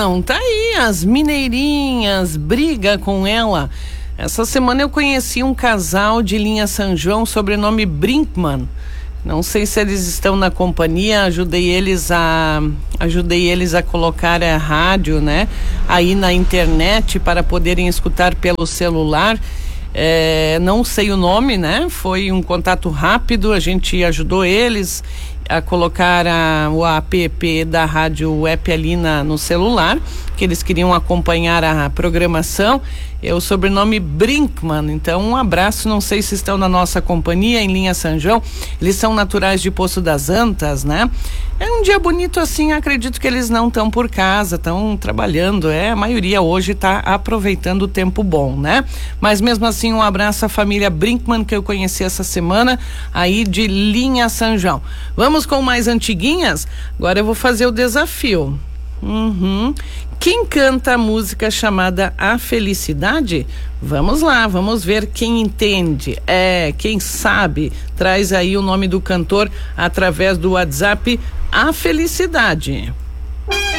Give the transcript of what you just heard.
Então, tá aí, as mineirinhas, briga com ela. Essa semana eu conheci um casal de linha São João, sobrenome Brinkman. Não sei se eles estão na companhia, ajudei eles a colocar a rádio, né, aí na internet para poderem escutar pelo celular. Não sei o nome, né? Foi um contato rápido, a gente ajudou eles a colocar o app da Rádio Web ali no celular, que eles queriam acompanhar a programação. O sobrenome Brinkman, então um abraço, não sei se estão na nossa companhia em linha São João. Eles são naturais de Poço das Antas, né? É um dia bonito assim, acredito que eles não estão por casa, estão trabalhando, a maioria hoje está aproveitando o tempo bom, né? Mas mesmo assim, um abraço à família Brinkman, que eu conheci essa semana, aí de linha São João. Vamos com mais antiguinhas? Agora eu vou fazer o desafio. Quem canta a música chamada A Felicidade? Vamos lá, vamos ver quem entende. Quem sabe, traz aí o nome do cantor através do WhatsApp. A Felicidade.